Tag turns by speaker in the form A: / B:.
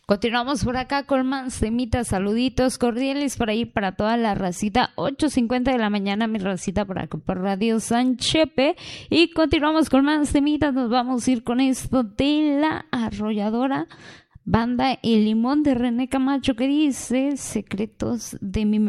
A: Continuamos por acá con más temitas, saluditos cordiales por ahí para toda la racita. 8:50 de la mañana, mi racita por acá por Radio Sanchepe. Y continuamos con más temitas, nos vamos a ir con esto de La Arrolladora, banda El Limón de René Camacho, que dice Secretos de mi